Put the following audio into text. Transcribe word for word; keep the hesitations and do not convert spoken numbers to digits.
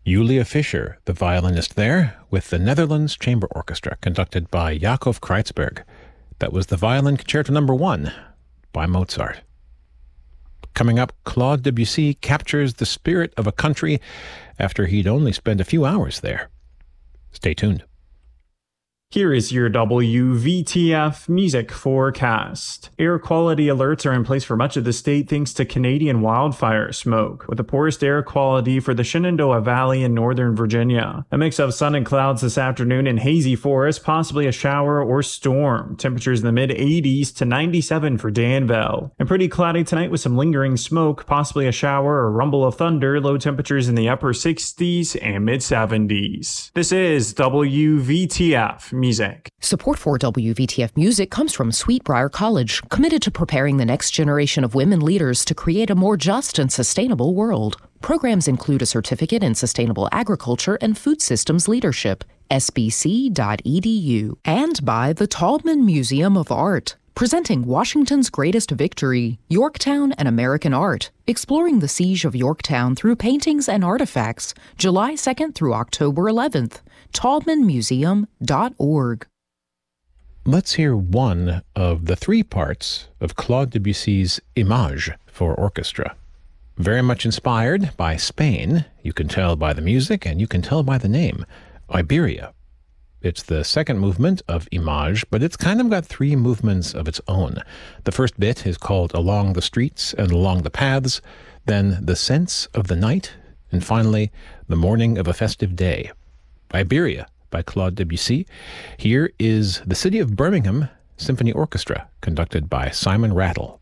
Julia Fischer, the violinist there, with the Netherlands Chamber Orchestra, conducted by Jakob Kreitzberg. That was the Violin Concerto Number One by Mozart. Coming up, Claude Debussy captures the spirit of a country after he'd only spent a few hours there. Stay tuned. Here is your W V T F music forecast. Air quality alerts are in place for much of the state thanks to Canadian wildfire smoke, with the poorest air quality for the Shenandoah Valley in northern Virginia. A mix of sun and clouds this afternoon and hazy forest, possibly a shower or storm. Temperatures in the mid eighties to ninety-seven for Danville. And pretty cloudy tonight with some lingering smoke, possibly a shower or rumble of thunder. Low temperatures in the upper sixties and mid seventies. This is W V T F Music. Support for W V T F Music comes from Sweetbriar College, committed to preparing the next generation of women leaders to create a more just and sustainable world. Programs include a certificate in sustainable agriculture and food systems leadership, S B C dot E D U, and by the Taubman Museum of Art, presenting Washington's greatest victory, Yorktown and American Art, exploring the siege of Yorktown through paintings and artifacts, July second through October eleventh. taubman museum dot org. Let's hear one of the three parts of Claude Debussy's Images for orchestra. Very much inspired by Spain, you can tell by the music and you can tell by the name, Iberia. It's the second movement of Images, but it's kind of got three movements of its own. The first bit is called Along the Streets and Along the Paths, then The Sense of the Night, and finally, The Morning of a Festive Day. Iberia by Claude Debussy. Here is the City of Birmingham Symphony Orchestra, conducted by Simon Rattle.